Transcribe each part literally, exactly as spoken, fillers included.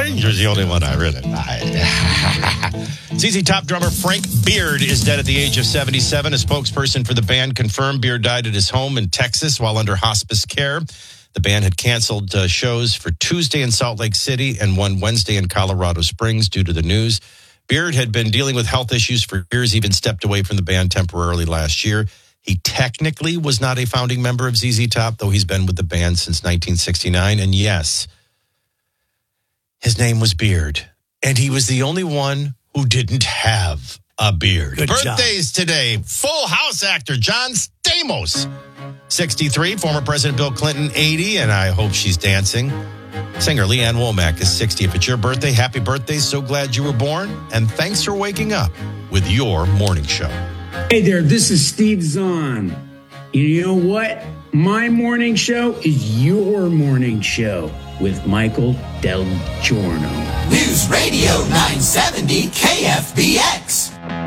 Stranger's the only one I read it. Z Z Top drummer Frank Beard is dead at the age of seventy-seven. A spokesperson for the band confirmed Beard died at his home in Texas while under hospice care. The band had canceled uh, shows for Tuesday in Salt Lake City and one Wednesday in Colorado Springs due to the news. Beard had been dealing with health issues for years, even stepped away from the band temporarily last year. He technically was not a founding member of Z Z Top, though he's been with the band since nineteen sixty-nine. And yes, his name was Beard. And he was the only one who didn't have a beard. Good Birthdays job. Today. Full House actor John Stamos, sixty-three. Former President Bill Clinton, eighty. And I hope she's dancing. Singer Leanne Womack is sixty. If it's your birthday, happy birthday. So glad you were born. And thanks for waking up with your morning show. Hey there, this is Steve Zahn. You know what? My morning show is your morning show with Michael Del Giorno. News Radio nine seventy K F B X.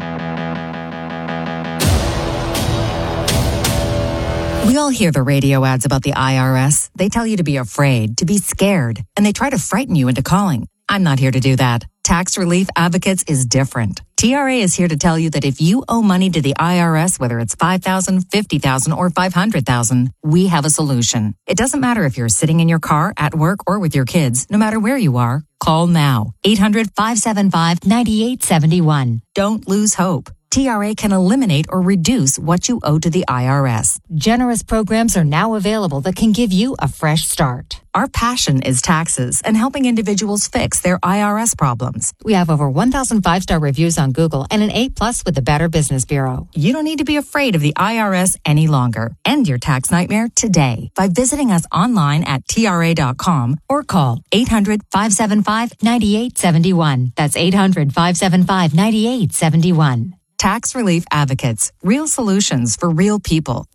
We all hear the radio ads about the I R S. They tell you to be afraid, to be scared, and they try to frighten you into calling. I'm not here to do that. Tax Relief Advocates is different. T R A is here to tell you that if you owe money to the I R S, whether it's five thousand dollars, fifty thousand dollars, or five hundred thousand dollars, we have a solution. It doesn't matter if you're sitting in your car, at work, or with your kids. No matter where you are, call now. eight hundred, five seven five, nine eight seven one. Don't lose hope. T R A can eliminate or reduce what you owe to the I R S. Generous programs are now available that can give you a fresh start. Our passion is taxes and helping individuals fix their I R S problems. We have over one thousand five-star reviews on Google and an A plus with the Better Business Bureau. You don't need to be afraid of the I R S any longer. End your tax nightmare today by visiting us online at T R A dot com or call eight hundred, five seven five, nine eight seven one. That's eight hundred, five seven five, nine eight seven one. Tax Relief Advocates. Real solutions for real people.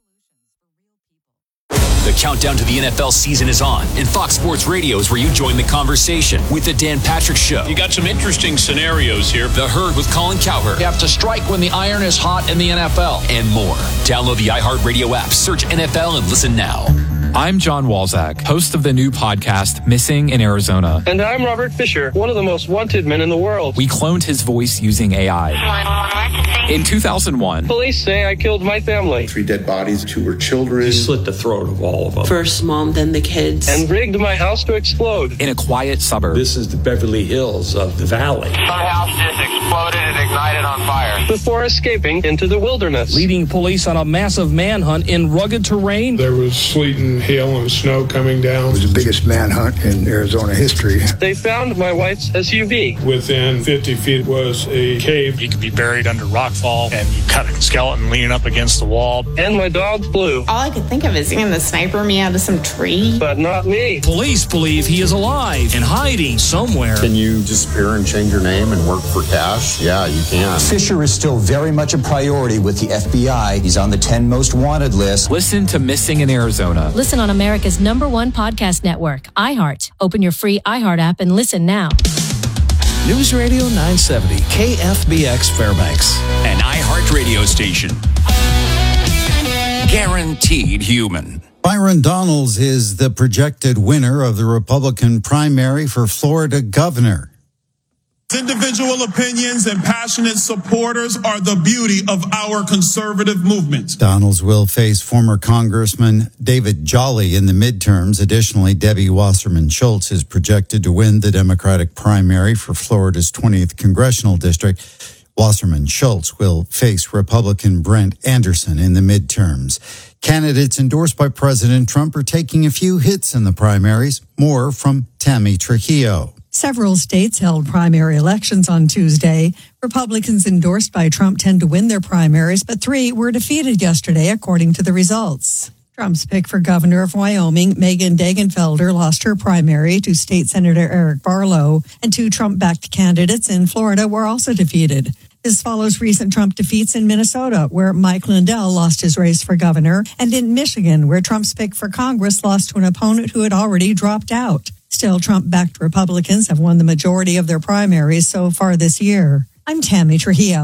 The countdown to the N F L season is on, and Fox Sports Radio is where you join the conversation with the Dan Patrick Show. You got some interesting scenarios here. The Herd with Colin Cowherd. You have to strike when the iron is hot in the N F L. And more. Download the iHeartRadio app, search N F L, and listen now. I'm John Walzak, host of the new podcast, Missing in Arizona. And I'm Robert Fisher, one of the most wanted men in the world. We cloned his voice using A I. In two thousand one, police say I killed my family. Three dead bodies, two were children. He slit the throat of all of them. First mom, then the kids. And rigged my house to explode. In a quiet suburb. This is the Beverly Hills of the valley. My house just exploded and ignited on fire. Before escaping into the wilderness. Leading police on a massive manhunt in rugged terrain. There was sleet and hail and snow coming down. It was the biggest manhunt in Arizona history. They found my wife's S U V. Within fifty feet was a cave. He could be buried under rockfall, and you cut a skeleton leaning up against the wall. And my dog Blue. All I could think of is seeing the sniper me out of some tree. But not me. Police believe he is alive and hiding somewhere. Can you disappear and change your name and work for cash? Yeah, you can. Fisher is still very much a priority with the F B I. He's on the ten most wanted list. Listen to Missing in Arizona. Listen on America's number one podcast network, iHeart. Open your free iHeart app and listen now. News Radio nine seventy K F B X Fairbanks. An iHeart radio station. Guaranteed human. Byron Donalds is the projected winner of the Republican primary for Florida governor. Individual opinions and passionate supporters are the beauty of our conservative movement. Donalds will face former Congressman David Jolly in the midterms. Additionally, Debbie Wasserman Schultz is projected to win the Democratic primary for Florida's twentieth congressional district. Wasserman Schultz will face Republican Brent Anderson in the midterms. Candidates endorsed by President Trump are taking a few hits in the primaries. More from Tammy Trujillo. Several states held primary elections on Tuesday. Republicans endorsed by Trump tend to win their primaries, but three were defeated yesterday, according to the results. Trump's pick for governor of Wyoming, Megan Degenfelder, lost her primary to State Senator Eric Barlow, and two Trump-backed candidates in Florida were also defeated. This follows recent Trump defeats in Minnesota, where Mike Lindell lost his race for governor, and in Michigan, where Trump's pick for Congress lost to an opponent who had already dropped out. Still, Trump-backed Republicans have won the majority of their primaries so far this year. I'm Tammy Trujillo.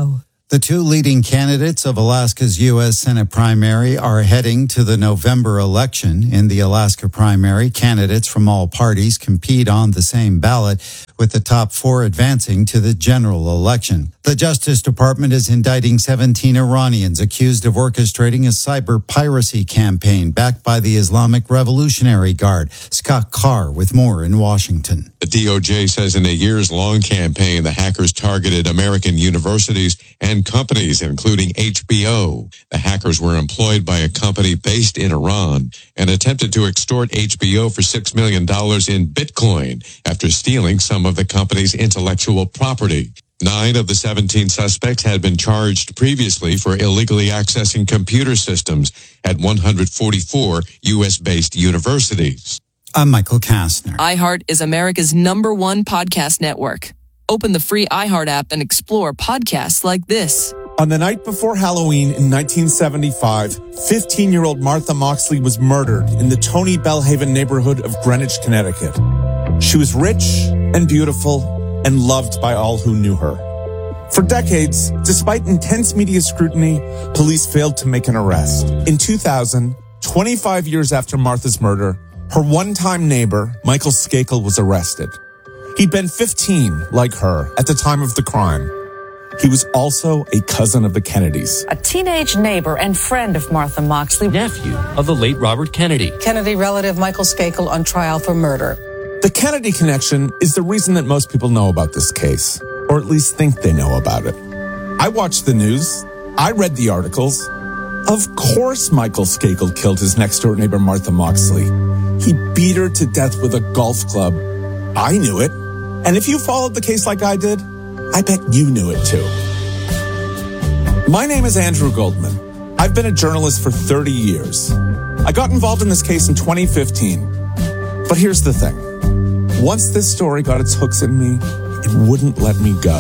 The two leading candidates of Alaska's U S Senate primary are heading to the November election. In the Alaska primary, candidates from all parties compete on the same ballot, with the top four advancing to the general election. The Justice Department is indicting seventeen Iranians accused of orchestrating a cyber piracy campaign backed by the Islamic Revolutionary Guard. Scott Carr with more in Washington. The D O J says in a years-long campaign, the hackers targeted American universities and companies, including H B O. The hackers were employed by a company based in Iran and attempted to extort H B O for six million dollars in Bitcoin after stealing some of the company's intellectual property. Nine of the seventeen suspects had been charged previously for illegally accessing computer systems at one hundred forty-four U S-based universities. I'm Michael Kastner. iHeart is America's number one podcast network. Open the free iHeart app and explore podcasts like this. On the night before Halloween in nineteen seventy-five, fifteen-year-old Martha Moxley was murdered in the Tony Bellhaven neighborhood of Greenwich, Connecticut. She was rich and beautiful and loved by all who knew her. For decades, despite intense media scrutiny, police failed to make an arrest. In two thousand, twenty-five years after Martha's murder, her one-time neighbor, Michael Skakel, was arrested. He'd been fifteen, like her, at the time of the crime. He was also a cousin of the Kennedys. A teenage neighbor and friend of Martha Moxley. Nephew of the late Robert Kennedy. Kennedy relative Michael Skakel on trial for murder. The Kennedy connection is the reason that most people know about this case, or at least think they know about it. I watched the news. I read the articles. Of course Michael Skakel killed his next-door neighbor Martha Moxley. He beat her to death with a golf club. I knew it. And if you followed the case like I did, I bet you knew it too. My name is Andrew Goldman. I've been a journalist for thirty years. I got involved in this case in twenty fifteen. But here's the thing. Once this story got its hooks in me, it wouldn't let me go.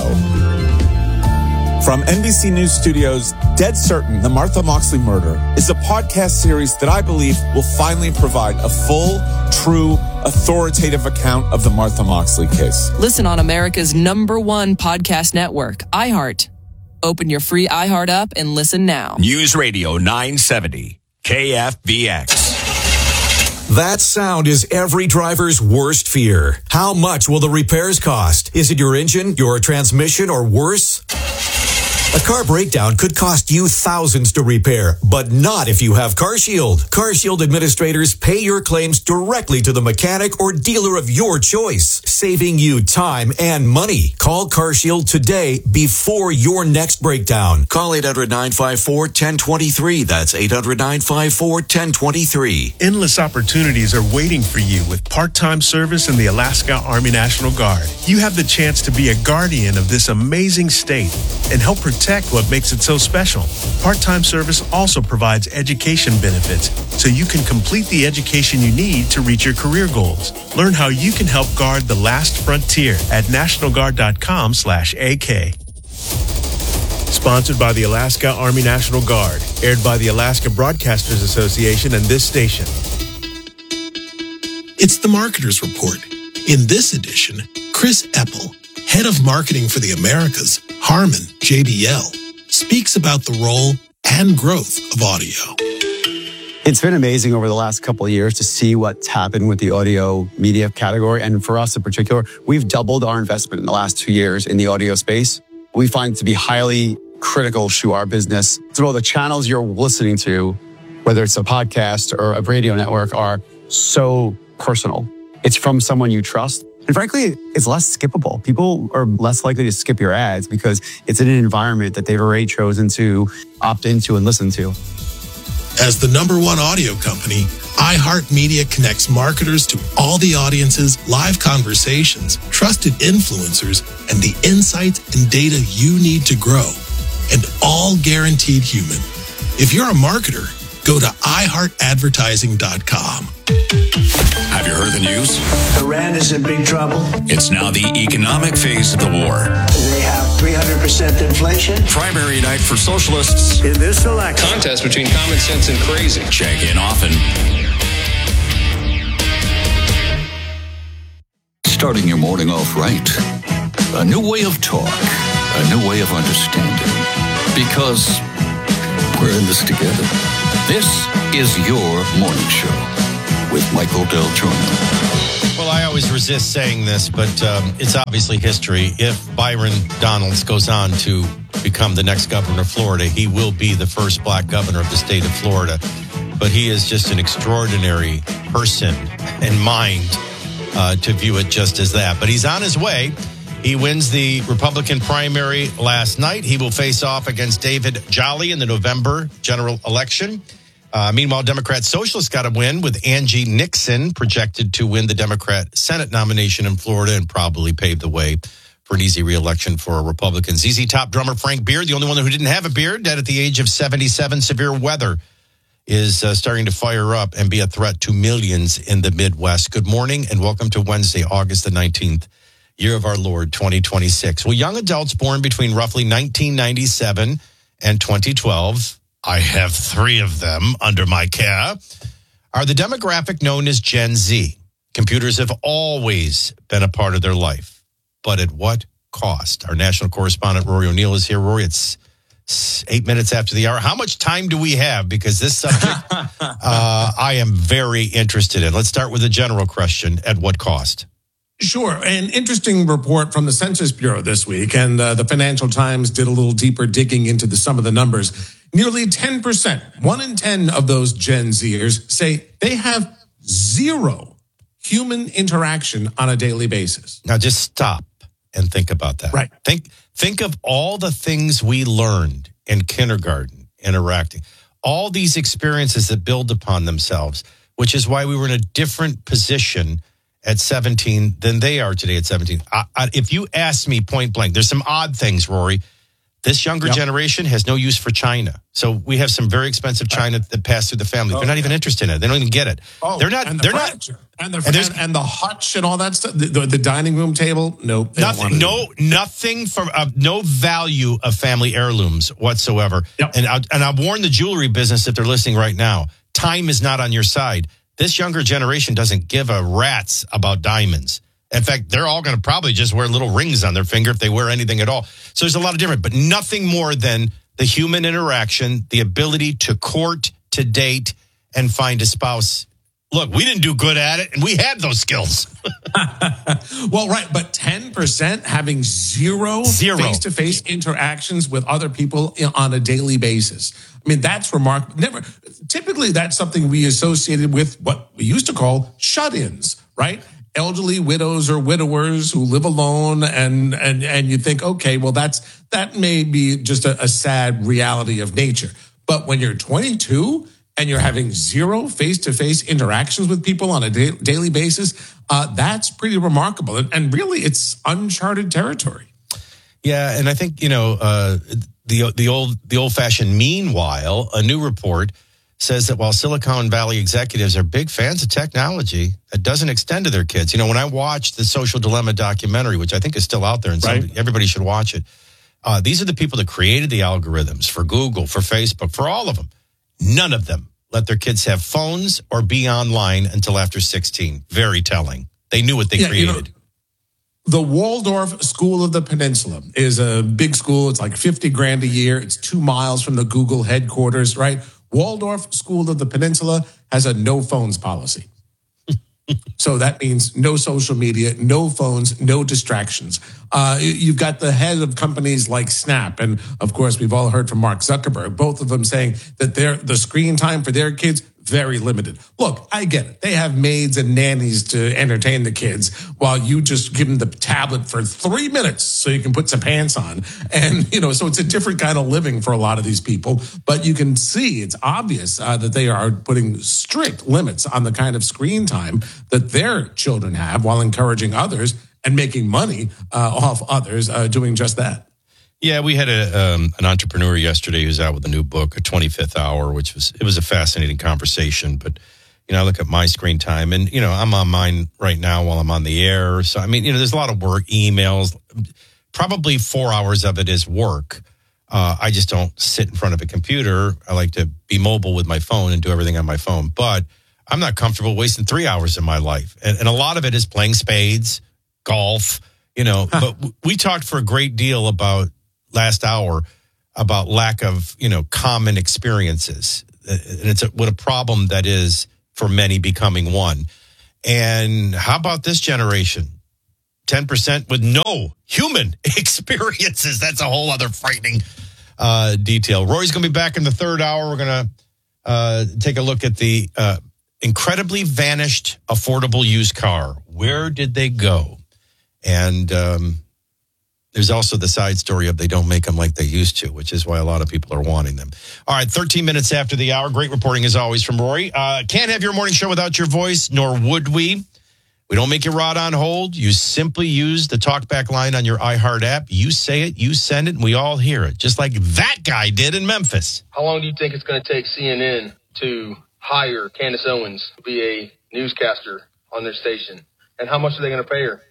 From N B C News Studios, Dead Certain, The Martha Moxley Murder is a podcast series that I believe will finally provide a full, true, authoritative account of the Martha Moxley case. Listen on America's number one podcast network, iHeart. Open your free iHeart app and listen now. News Radio nine seventy, K F B X. That sound is every driver's worst fear. How much will the repairs cost? Is it your engine, your transmission, or worse? A car breakdown could cost you thousands to repair, but not if you have CarShield. CarShield administrators pay your claims directly to the mechanic or dealer of your choice, saving you time and money. Call CarShield today before your next breakdown. Call eight hundred, nine five four, one zero two three. That's eight hundred, nine five four, one zero two three. Endless opportunities are waiting for you with part-time service in the Alaska Army National Guard. You have the chance to be a guardian of this amazing state and help protect what makes it so special. Part-time service also provides education benefits, so you can complete the education you need to reach your career goals. Learn how you can help guard the last frontier at national guard dot com slash A K. Sponsored by the Alaska Army National Guard. Aired by the Alaska Broadcasters Association and this station. It's the Marketers Report. In this edition, Chris Eppel, head of marketing for the Americas, Harman J B L, speaks about the role and growth of audio. It's been amazing over the last couple of years to see what's happened with the audio media category. And for us in particular, we've doubled our investment in the last two years in the audio space. We find it to be highly critical to our business. So the channels you're listening to, whether it's a podcast or a radio network, are so personal. It's from someone you trust. And frankly, it's less skippable. People are less likely to skip your ads because it's in an environment that they've already chosen to opt into and listen to. As the number one audio company, iHeartMedia connects marketers to all the audiences, live conversations, trusted influencers, and the insights and data you need to grow. And all guaranteed human. If you're a marketer, go to i heart advertising dot com. Have you heard the news? Iran is in big trouble. It's now the economic phase of the war. They have three hundred percent inflation. Primary night for socialists. In this election. Contest between common sense and crazy. Check in often. Starting your morning off right. A new way of talk. A new way of understanding. Because we're in this together. This is your morning show with Michael Del Giorno. Well, I always resist saying this, but um, it's obviously history. If Byron Donalds goes on to become the next governor of Florida, he will be the first black governor of the state of Florida. But he is just an extraordinary person and mind uh, to view it just as that. But he's on his way. He wins the Republican primary last night. He will face off against David Jolly in the November general election. Uh, meanwhile, Democrat Socialists got a win with Angie Nixon projected to win the Democrat Senate nomination in Florida and probably pave the way for an easy re-election for Republicans. Z Z Top drummer Frank Beard, the only one who didn't have a beard, dead at the age of seventy-seven. Severe weather is uh, starting to fire up and be a threat to millions in the Midwest. Good morning and welcome to Wednesday, August the nineteenth. Year of our Lord, twenty twenty-six. Well, young adults born between roughly nineteen ninety-seven and twenty twelve, I have three of them under my care, are the demographic known as Gen Z. Computers have always been a part of their life, but at what cost? Our national correspondent, Rory O'Neill, is here. Rory, it's eight minutes after the hour. How much time do we have? Because this subject uh, I am very interested in. Let's start with a general question. At what cost? Sure. An interesting report from the Census Bureau this week, and uh, the Financial Times did a little deeper digging into the, some of the numbers. Nearly ten percent, one in ten of those Gen Zers say they have zero human interaction on a daily basis. Now just stop and think about that. Right. Think, think of all the things we learned in kindergarten, interacting, all these experiences that build upon themselves, which is why we were in a different position at seventeen than they are today at seventeen. I, I, if you ask me point blank, there's some odd things, Rory. This younger yep. generation has no use for China. So we have some very expensive China that pass through the family. Oh, they're not even interested in it. They don't even get it. Oh, they're not. And the they're furniture. not. And the, and, and, and the hutch and all that stuff. The, the, the dining room table. Nope. Nothing. No. Nothing from. Uh, no value of family heirlooms whatsoever. Yep. And I, and I warn the jewelry business if they're listening right now. Time is not on your side. This younger generation doesn't give a rat's about diamonds. In fact, they're all going to probably just wear little rings on their finger if they wear anything at all. So there's a lot of different, but nothing more than the human interaction, the ability to court, to date, and find a spouse. Look, we didn't do good at it, and we had those skills. Well, right, but ten percent having zero, zero face-to-face interactions with other people on a daily basis. I mean, that's remarkable. Never, typically, that's something we associated with what we used to call shut-ins, right? Elderly widows or widowers who live alone, and and and you think, okay, well, that's that may be just a, a sad reality of nature. But when you're twenty-two and you're having zero face-to-face interactions with people on a da- daily basis, uh, that's pretty remarkable. And, and really, it's uncharted territory. Yeah, and I think you know uh, the the old the old-fashioned. Meanwhile, a new report says that while Silicon Valley executives are big fans of technology, it doesn't extend to their kids. You know, when I watched the Social Dilemma documentary, which I think is still out there, and right. some, everybody should watch it, uh, these are the people that created the algorithms for Google, for Facebook, for all of them. None of them let their kids have phones or be online until after sixteen. Very telling. They knew what they yeah, created. You know, the Waldorf School of the Peninsula is a big school. It's like fifty grand a year. It's two miles from the Google headquarters, right? Waldorf School of the Peninsula has a no phones policy. So that means no social media, no phones, no distractions. Uh, you've got the head of companies like Snap. And of course, we've all heard from Mark Zuckerberg, both of them saying that their the screen time for their kids, very limited. Look, I get it. They have maids and nannies to entertain the kids while you just give them the tablet for three minutes so you can put some pants on. And, you know, so it's a different kind of living for a lot of these people. But you can see it's obvious uh, that they are putting strict limits on the kind of screen time that their children have while encouraging others and making money uh, off others uh, doing just that. Yeah, we had a um, an entrepreneur yesterday who's out with a new book, A twenty-fifth Hour, which was it was a fascinating conversation. But you know, I look at my screen time, and you know, I'm on mine right now while I'm on the air. So I mean, you know, there's a lot of work, emails. Probably four hours of it is work. Uh, I just don't sit in front of a computer. I like to be mobile with my phone and do everything on my phone. But I'm not comfortable wasting three hours of my life, and, and a lot of it is playing spades, golf. You know, but we talked for a great deal about. Last hour about lack of, you know, common experiences. And it's a, what a problem that is for many becoming one. And how about this generation? ten percent with no human experiences. That's a whole other frightening uh, detail. Rory's going to be back in the third hour. We're going to uh, take a look at the uh, incredibly vanished affordable used car. Where did they go? And um, there's also the side story of they don't make them like they used to, which is why a lot of people are wanting them. All right, thirteen minutes after the hour. Great reporting as always from Rory. Uh, can't have your morning show without your voice, nor would we. We don't make you rot on hold. You simply use the talkback line on your iHeart app. You say it, you send it, and we all hear it, just like that guy did in Memphis. How long do you think it's going to take C N N to hire Candace Owens to be a newscaster on their station? And how much are they going to pay her?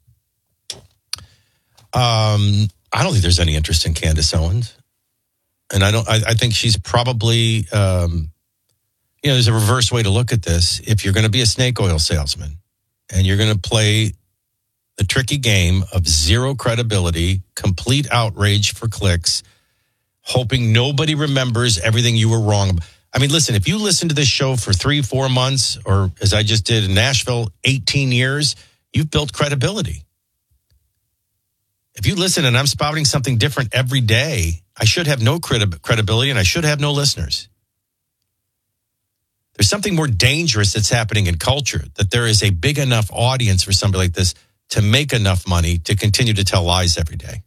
Um, I don't think there's any interest in Candace Owens. And I don't, I, I think she's probably, um, you know, there's a reverse way to look at this. If you're going to be a snake oil salesman, and you're going to play the tricky game of zero credibility, complete outrage for clicks, hoping nobody remembers everything you were wrong about. I mean, listen, if you listen to this show for three, four months, or as I just did in Nashville, eighteen years, you've built credibility. If you listen and I'm spouting something different every day, I should have no credi- credibility and I should have no listeners. There's something more dangerous that's happening in culture, that there is a big enough audience for somebody like this to make enough money to continue to tell lies every day.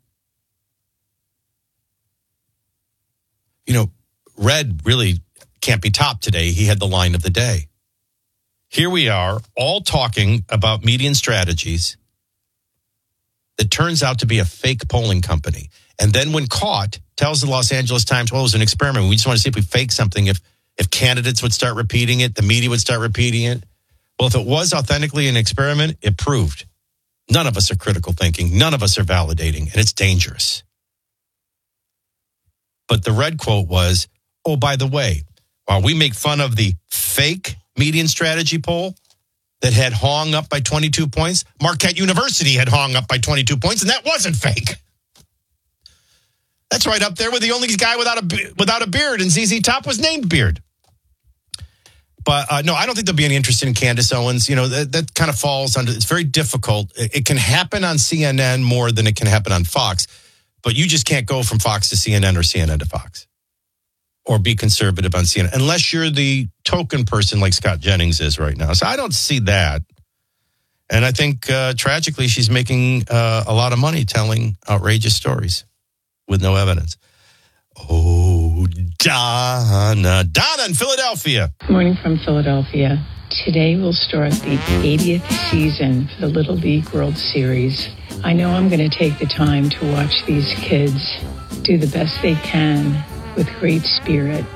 You know, Red really can't be topped today. He had the line of the day. Here we are, all talking about median strategies that turns out to be a fake polling company. And then when caught, tells the Los Angeles Times, well, it was an experiment. We just want to see if we fake something, if If candidates would start repeating it, the media would start repeating it. Well, if it was authentically an experiment, it proved. None of us are critical thinking. None of us are validating, and it's dangerous. But the Red quote was, oh, by the way, while we make fun of the fake median strategy poll that had Hong up by twenty-two points, Marquette University had Hong up by twenty-two points, and that wasn't fake. That's right up there with the only guy without a, without a beard, and Z Z Top was named Beard. But uh, no, I don't think there'll be any interest in Candace Owens. You know, that, that kind of falls under, it's very difficult. It, it can happen on C N N more than it can happen on Fox, but you just can't go from Fox to C N N or C N N to Fox or be conservative on C N N unless you're the token person like Scott Jennings is right now. So I don't see that. And I think uh, tragically, she's making uh, a lot of money telling outrageous stories with no evidence. Oh, Donna. Donna in Philadelphia. Morning from Philadelphia. Today will start the eightieth season for the Little League World Series. I know I'm going to take the time to watch these kids do the best they can with great spirit.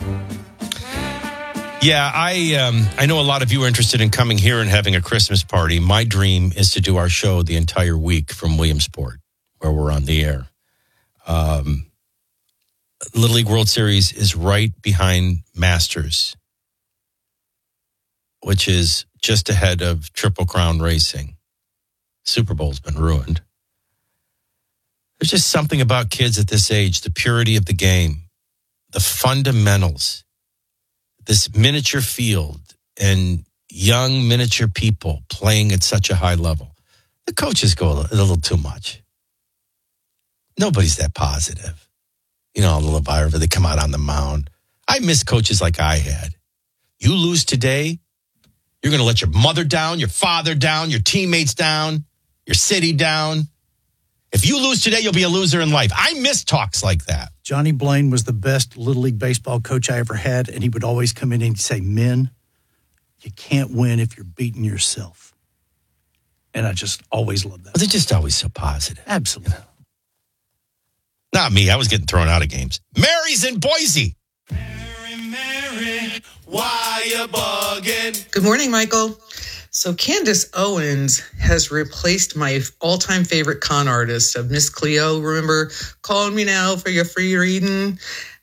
Yeah, I um, I know a lot of you are interested in coming here and having a Christmas party. My dream is to do our show the entire week from Williamsport, where we're on the air. Um, Little League World Series is right behind Masters, which is just ahead of Triple Crown Racing. Super Bowl's been ruined. There's just something about kids at this age, the purity of the game, the fundamentals, this miniature field and young miniature people playing at such a high level. The coaches go a little too much. Nobody's that positive. You know, the LeVar, they come out on the mound. I miss coaches like I had. You lose today, you're going to let your mother down, your father down, your teammates down, your city down. If you lose today, you'll be a loser in life. I miss talks like that. Johnny Blaine was the best Little League baseball coach I ever had, and he would always come in and say, men, you can't win if you're beating yourself. And I just always loved that. But they're just always so positive. Absolutely. You know? Not me. I was getting thrown out of games. Mary's in Boise. Mary, Mary, why you bugging? Good morning, Michael. So Candace Owens has replaced my all-time favorite con artist of Miss Cleo. Remember, calling me now for your free reading?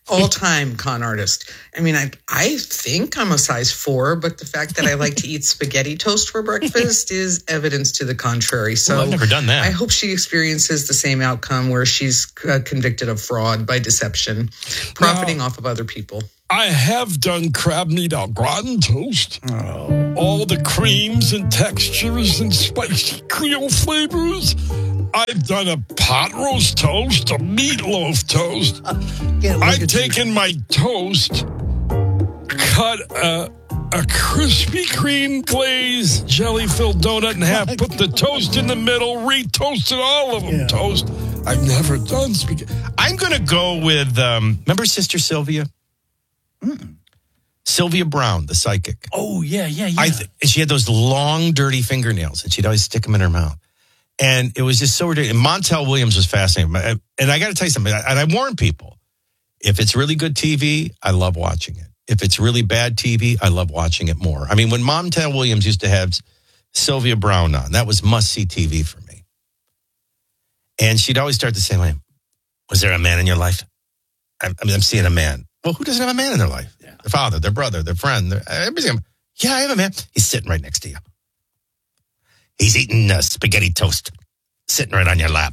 All-time con artist. I mean, I I think I'm a size four, but the fact that I like to eat spaghetti toast for breakfast is evidence to the contrary. So well, I've never done that. I hope she experiences the same outcome where she's uh, convicted of fraud by deception, profiting now, off of other people. I have done crab meat au gratin toast. Oh. All the creams and textures and spicy Creole flavors. I've done a pot roast toast, a meatloaf toast. I've taken you. my toast, cut a, a Krispy Kreme glazed jelly-filled donut in half, put the toast in the middle, re-toasted all of them yeah. toast. I've never done spaghetti. I'm going to go with, um, remember Sister Sylvia? Mm. Sylvia Brown, the psychic. Oh, yeah, yeah, yeah. I th- and she had those long, dirty fingernails, and she'd always stick them in her mouth. And it was just so ridiculous. And Montel Williams was fascinating. And I got to tell you something, and I warn people, if it's really good T V, I love watching it. If it's really bad T V, I love watching it more. I mean, when Montel Williams used to have Sylvia Brown on, that was must-see T V for me. And she'd always start the same way. Was there a man in your life? I mean, I'm seeing a man. Well, who doesn't have a man in their life? Yeah. Their father, their brother, their friend. Their, everybody's, yeah, I have a man. He's sitting right next to you. He's eating uh, spaghetti toast, sitting right on your lap.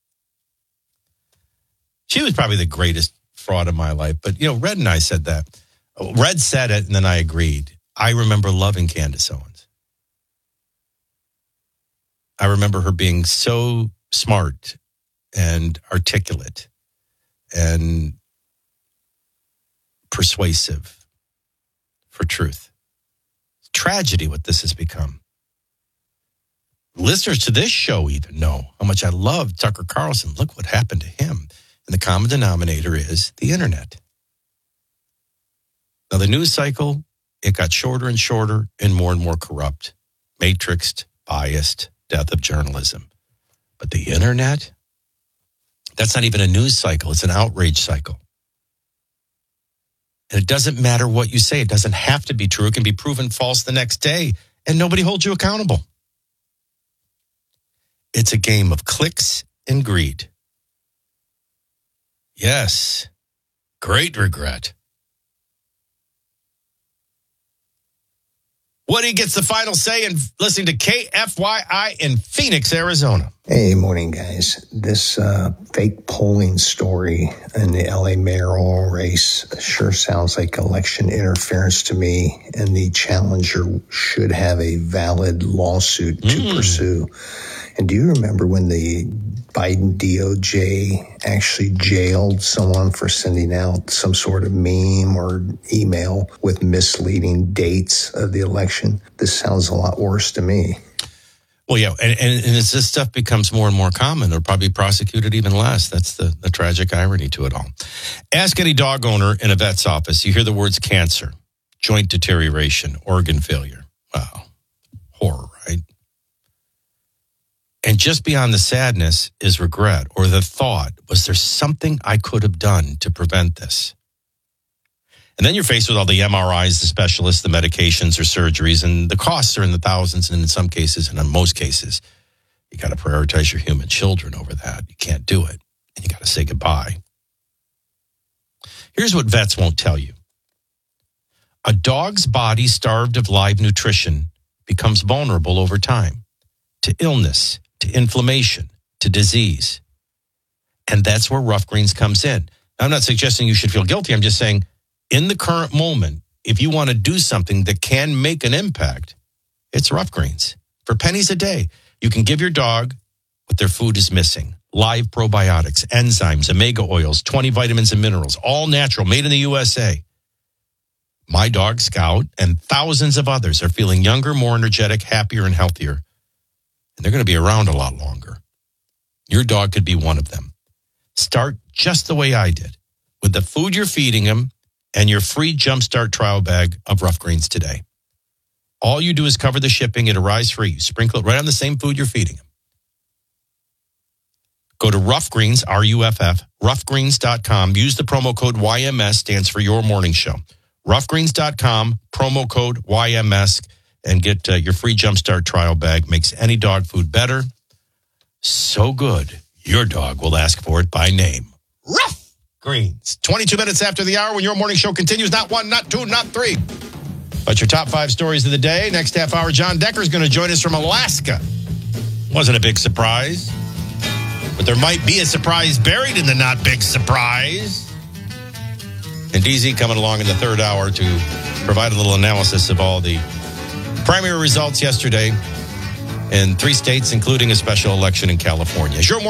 She was probably the greatest fraud of my life. But, you know, Red and I said that. Red said it, and then I agreed. I remember loving Candace Owens. I remember her being so smart and articulate and persuasive for truth. It's tragedy what this has become. Listeners to this show even know how much I love Tucker Carlson. Look what happened to him. And the common denominator is the internet. Now, the news cycle, it got shorter and shorter and more and more corrupt, matrixed, biased, death of journalism. But the internet, that's not even a news cycle. It's an outrage cycle. And it doesn't matter what you say. It doesn't have to be true. It can be proven false the next day, and nobody holds you accountable. It's a game of clicks and greed. Yes, great regret. Woody gets the final say in listening to K F Y I in Phoenix, Arizona. Hey, morning, guys. This uh, fake polling story in the L A mayoral race sure sounds like election interference to me, and the challenger should have a valid lawsuit to mm. pursue. And do you remember when the Biden D O J actually jailed someone for sending out some sort of meme or email with misleading dates of the election? This sounds a lot worse to me. Well, yeah, and, and, and as this stuff becomes more and more common, they'll probably prosecute it even less. That's the, the tragic irony to it all. Ask any dog owner in a vet's office. You hear the words cancer, joint deterioration, organ failure. Wow, horror, right? And just beyond the sadness is regret, or the thought, was there something I could have done to prevent this? And then you're faced with all the M R Is, the specialists, the medications or surgeries, and the costs are in the thousands, and in some cases, and in most cases, you got to prioritize your human children over that. You can't do it, and you got to say goodbye. Here's what vets won't tell you. A dog's body starved of live nutrition becomes vulnerable over time to illness, to inflammation, to disease. And that's where Rough Greens comes in. Now, I'm not suggesting you should feel guilty. I'm just saying, in the current moment, if you want to do something that can make an impact, it's Rough Greens. For pennies a day, you can give your dog what their food is missing. Live probiotics, enzymes, omega oils, twenty vitamins and minerals, all natural, made in the U S A. My dog, Scout, and thousands of others are feeling younger, more energetic, happier, and healthier. And they're going to be around a lot longer. Your dog could be one of them. Start just the way I did, with the food you're feeding him and your free Jumpstart trial bag of Rough Greens today. All you do is cover the shipping. It arrives free. You sprinkle it right on the same food you're feeding him. Go to Rough Greens, R U F F, rough greens dot com. Use the promo code Y M S, stands for Your Morning Show. rough greens dot com, promo code Y M S, and get uh, your free Jumpstart trial bag. Makes any dog food better. So good, your dog will ask for it by name. Rough Greens. twenty-two minutes after the hour when your morning show continues. Not one, not two, not three. But your top five stories of the day. Next half hour, John Decker is going to join us from Alaska. Wasn't a big surprise. But there might be a surprise buried in the not big surprise. And D Z coming along in the third hour to provide a little analysis of all the primary results yesterday in three states, including a special election in California. It's your morning